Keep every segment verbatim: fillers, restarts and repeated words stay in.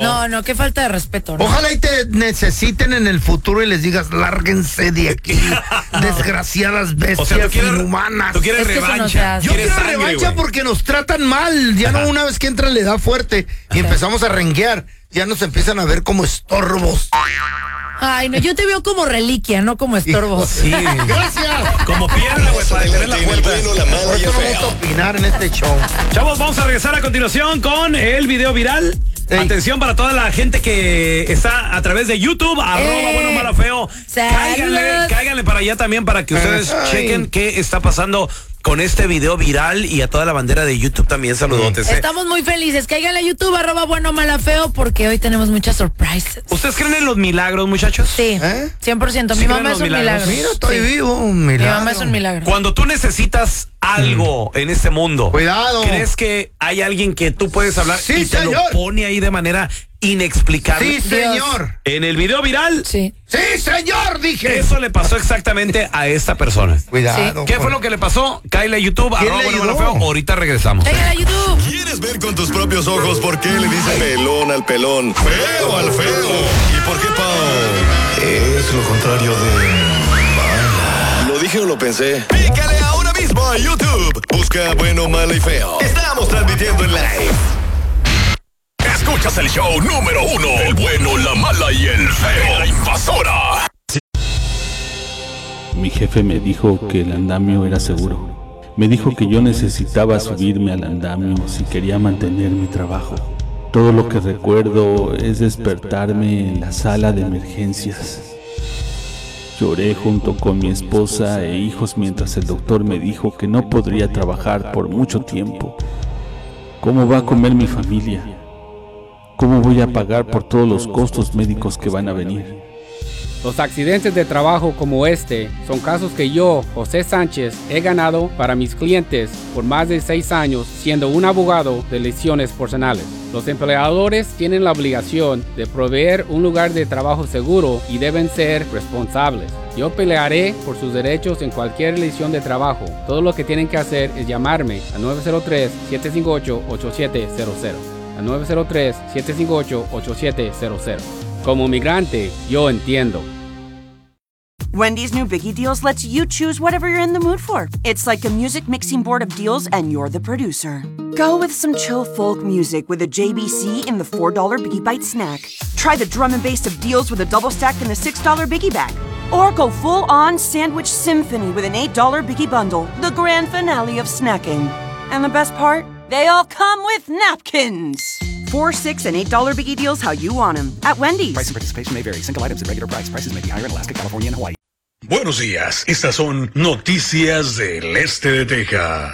No, no, qué falta de respeto, ¿no? Ojalá y te necesiten en el futuro y les digas, lárguense de aquí, no. Desgraciadas bestias o sea, ¿tú quieres, inhumanas. Tú quieres es revancha. No Yo quiero sangre, revancha wey. Porque nos tratan mal. Ya Ajá. no una vez que entra la edad fuerte y Ajá. empezamos a renguear, ya nos empiezan a ver como estorbos. Ay, no, yo te veo como reliquia, no como estorbo. Sí. Gracias. Como piedra, güey, para detener la puerta. Bueno, la mala y vamos a opinar en este show. Chavos, vamos a regresar a continuación con el video viral. Ey. Atención para toda la gente que está a través de YouTube, Ey. arroba bueno, malo, feo. Cáiganle, cáiganle para allá también para que ustedes Ay. chequen qué está pasando con este video viral y a toda la bandera de YouTube también, saludotes. ¿eh? Estamos muy felices. Cáiganle a YouTube, arroba bueno, mala, feo, porque hoy tenemos muchas sorpresas. ¿Ustedes creen en los milagros, muchachos? Sí, ¿Eh? cien por ciento. Mi mamá es un milagro. Mira, estoy sí. vivo, un milagro. Mi mamá es un milagro. Cuando tú necesitas algo mm. en este mundo, cuidado. ¿Crees que hay alguien que tú puedes hablar sí, y te señor. lo pone ahí de manera inexplicable? Sí, señor. En el video viral. Sí. Sí, señor, dije. Eso le pasó exactamente a esta persona. Cuidado. Sí. ¿Qué fue lo que le pasó? Cáele a YouTube, arroba bueno, malo, feo. Ahorita regresamos. Cáele a YouTube. ¿Quieres ver con tus propios ojos por qué le dicen pelón al pelón, feo al feo? ¿Y por qué Pau es lo contrario de mala? ¿Lo dije o lo pensé? Pícale ahora mismo a YouTube. Busca bueno, malo y feo. Estamos transmitiendo en live. Escuchas el show número uno. El bueno, la mala y el feo. La invasora. Mi jefe me dijo que el andamio era seguro. Me dijo que yo necesitaba subirme al andamio si quería mantener mi trabajo. Todo lo que recuerdo es despertarme en la sala de emergencias. Lloré junto con mi esposa e hijos mientras el doctor me dijo que no podría trabajar por mucho tiempo. ¿Cómo va a comer mi familia? ¿Cómo voy a pagar por todos los costos médicos que van a venir? Los accidentes de trabajo como este son casos que yo, José Sánchez, he ganado para mis clientes por más de seis años siendo un abogado de lesiones personales. Los empleadores tienen la obligación de proveer un lugar de trabajo seguro y deben ser responsables. Yo pelearé por sus derechos en cualquier lesión de trabajo. Todo lo que tienen que hacer es llamarme a nueve cero tres, siete cinco ocho, ocho siete cero cero. A nueve cero tres, siete cinco ocho, ocho siete cero cero. Como migrante, yo entiendo. Wendy's new Biggie Deals lets you choose whatever you're in the mood for. It's like a music mixing board of deals and you're the producer. Go with some chill folk music with a J B C in the four dollar Biggie Bite snack. Try the drum and bass of deals with a double stack in the six dollar Biggie Bag. Or go full-on sandwich symphony with an eight dollar Biggie Bundle, the grand finale of snacking. And the best part? They all come with napkins. Four, six, and eight dollar Biggie Deals how you want them at Wendy's. Price and participation may vary. Single items at regular price. Prices may be higher in Alaska, California, and Hawaii. Buenos días. Estas son noticias del este de Texas.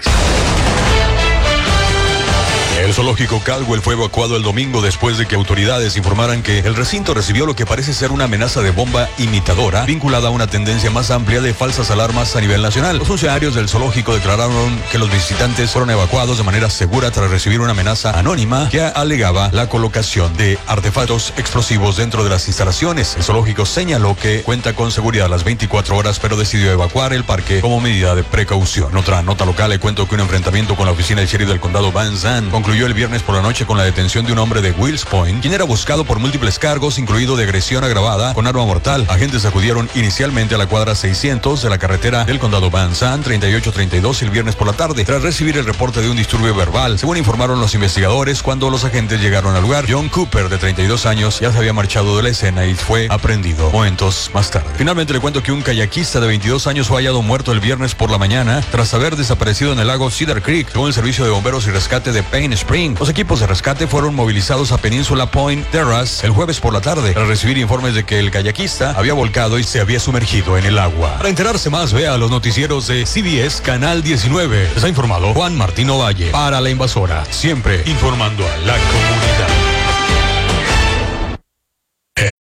El zoológico Caldwell fue evacuado el domingo después de que autoridades informaran que el recinto recibió lo que parece ser una amenaza de bomba imitadora vinculada a una tendencia más amplia de falsas alarmas a nivel nacional. Los funcionarios del zoológico declararon que los visitantes fueron evacuados de manera segura tras recibir una amenaza anónima que alegaba la colocación de artefactos explosivos dentro de las instalaciones. El zoológico señaló que cuenta con seguridad a las veinticuatro horas, pero decidió evacuar el parque como medida de precaución. En otra nota local le cuento que un enfrentamiento con la oficina del sheriff del condado Van Zandt concluyó el viernes por la noche con la detención de un hombre de Wills Point, quien era buscado por múltiples cargos, incluido de agresión agravada con arma mortal. Agentes acudieron inicialmente a la cuadra seiscientos de la carretera del condado Van Zandt, treinta y ocho treinta y dos, el viernes por la tarde, tras recibir el reporte de un disturbio verbal. Según informaron los investigadores, cuando los agentes llegaron al lugar, John Cooper, de treinta y dos años, ya se había marchado de la escena y fue aprendido momentos más tarde. Finalmente le cuento que un kayakista de veintidós años fue hallado muerto el viernes por la mañana tras haber desaparecido en el lago Cedar Creek, según el servicio de bomberos y rescate de Paine Springs. Los equipos de rescate fueron movilizados a Peninsula Point Terrace el jueves por la tarde tras recibir informes de que el kayakista había volcado y se había sumergido en el agua. Para enterarse más, vea los noticieros de C B S Canal diecinueve. Les ha informado Juan Martín Ovalle para La Invasora, siempre informando a la comunidad.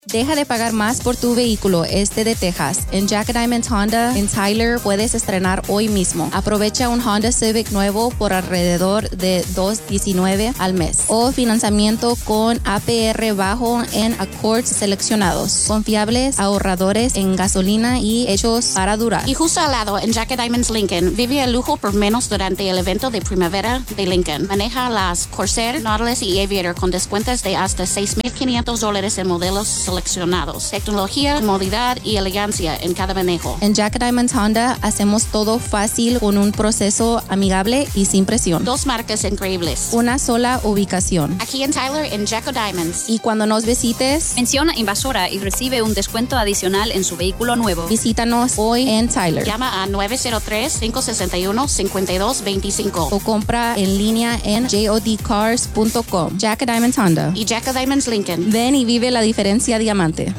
Deja de pagar más por tu vehículo este de Texas. En Jack Diamond Honda en Tyler puedes estrenar hoy mismo. Aprovecha un Honda Civic nuevo por alrededor de dos diecinueve al mes. O financiamiento con A P R bajo en Accords seleccionados. Confiables, ahorradores en gasolina y hechos para durar. Y justo al lado, en Jack Diamonds Lincoln, vive el lujo por menos durante el evento de primavera de Lincoln. Maneja las Corsair, Nautilus y Aviator con descuentos de hasta seis mil quinientos dólares en modelos seleccionados. Tecnología, comodidad y elegancia en cada manejo. En Jack Diamonds Honda hacemos todo fácil con un proceso amigable y sin presión. Dos marcas increíbles. Una sola ubicación. Aquí en Tyler, en Jack Diamonds. Y cuando nos visites, menciona Invasora y recibe un descuento adicional en su vehículo nuevo. Visítanos hoy en Tyler. Llama a nueve cero tres, cinco seis uno, cinco dos dos cinco. O compra en línea en jod cars punto com. Jack Diamonds Honda. Y Jack Diamonds Lincoln. Ven y vive la diferencia diamante.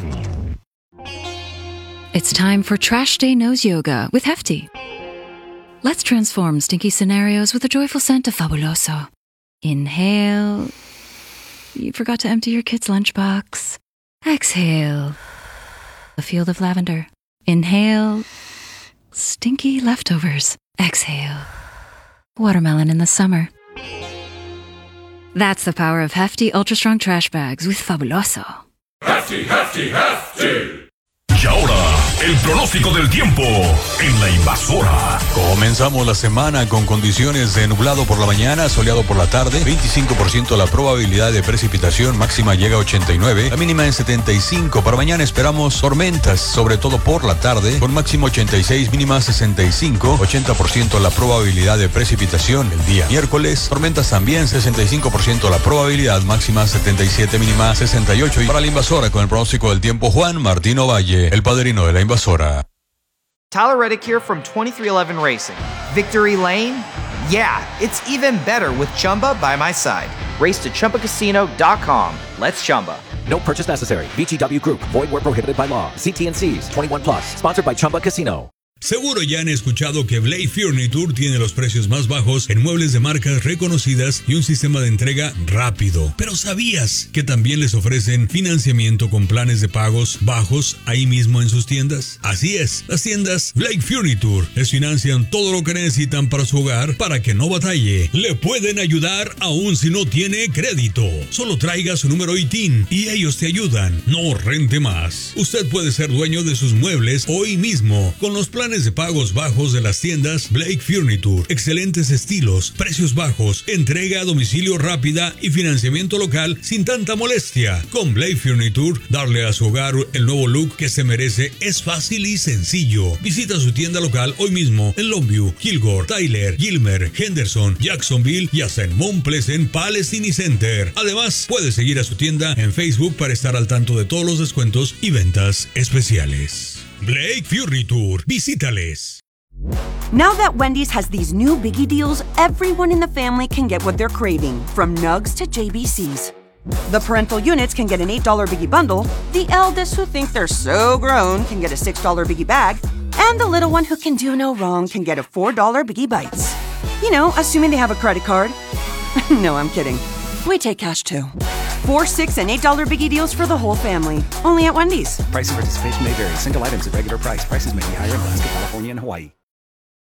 It's time for Trash Day Nose Yoga with Hefty. Let's transform stinky scenarios with a joyful scent of Fabuloso. Inhale. You forgot to empty your kid's lunchbox. Exhale. A field of lavender. Inhale. Stinky leftovers. Exhale. Watermelon in the summer. That's the power of Hefty Ultra Strong Trash Bags with Fabuloso. Hefty, Hefty, Hefty. Y ahora, el pronóstico del tiempo en La Invasora. Comenzamos la semana con condiciones de nublado por la mañana, soleado por la tarde, veinticinco por ciento la probabilidad de precipitación, máxima llega a ochenta y nueve, la mínima en setenta y cinco. Para mañana esperamos tormentas, sobre todo por la tarde, con máximo ochenta y seis, mínima sesenta y cinco, ochenta por ciento la probabilidad de precipitación. El día miércoles, tormentas también, sesenta y cinco por ciento la probabilidad, máxima setenta y siete, mínima sesenta y ocho. Y para La Invasora, con el pronóstico del tiempo, Juan Martín Ovalle, el padrino de La Invasora. Tyler Reddick here from twenty-three eleven Racing. Victory Lane? Yeah, it's even better with Chumba by my side. Race to Chumba Casino dot com. Let's Chumba. No purchase necessary. V G W Group. Void where prohibited by law. See T and C's. twenty-one plus. Sponsored by Chumba Casino. Seguro ya han escuchado que Blake Furniture tiene los precios más bajos en muebles de marcas reconocidas y un sistema de entrega rápido. Pero ¿sabías que también les ofrecen financiamiento con planes de pagos bajos ahí mismo en sus tiendas? Así es, las tiendas Blake Furniture les financian todo lo que necesitan para su hogar para que no batalle. Le pueden ayudar aún si no tiene crédito. Solo traiga su número I T I N y ellos te ayudan. No rente más. Usted puede ser dueño de sus muebles hoy mismo con los planes de pagos bajos de las tiendas Blake Furniture. Excelentes estilos, precios bajos, entrega a domicilio rápida y financiamiento local sin tanta molestia. Con Blake Furniture, darle a su hogar el nuevo look que se merece es fácil y sencillo. Visita su tienda local hoy mismo en Longview, Kilgore, Tyler, Gilmer, Henderson, Jacksonville y hasta en Mount Pleasant Palestine Center. Además, puede seguir a su tienda en Facebook para estar al tanto de todos los descuentos y ventas especiales. Blake Furniture, visítales. Now that Wendy's has these new biggie deals, everyone in the family can get what they're craving, from nugs to J B Cs. The parental units can get an eight dollar biggie bundle, the eldest who think they're so grown can get a six dollar biggie bag, and the little one who can do no wrong can get a four dollar biggie bites. You know, assuming they have a credit card. No, I'm kidding. We take cash too. Four, six, and eight dollar biggie deals for the whole family. Only at Wendy's. Price and participation may vary. Single items at regular price. Prices may be higher in Alaska, California, and Hawaii.